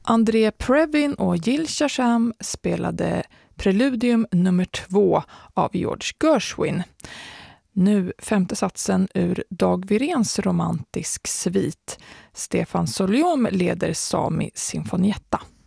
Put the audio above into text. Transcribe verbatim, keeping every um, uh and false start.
André Previn och Jill Shasham spelade Preludium nummer två av George Gershwin. Nu femte satsen ur Dag Viréns romantisk svit. Stefan Soliom leder Sami Sinfonietta.